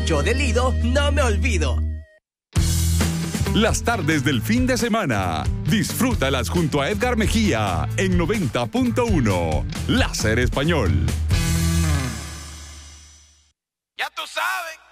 Yo de Lido no me olvido. Las tardes del fin de semana. Disfrútalas junto a Edgar Mejía en 90.1. Láser Español. Ya tú sabes.